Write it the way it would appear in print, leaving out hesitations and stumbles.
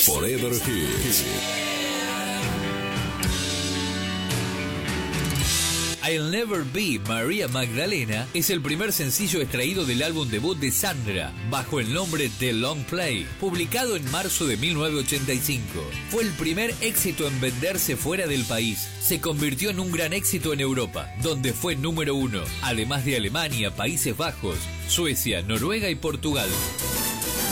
Forever Hits. I'll Never Be María Magdalena es el primer sencillo extraído del álbum debut de Sandra, bajo el nombre The Long Play, publicado en marzo de 1985. Fue el primer éxito en venderse fuera del país. Se convirtió en un gran éxito en Europa, donde fue número 1, además de Alemania, Países Bajos, Suecia, Noruega y Portugal.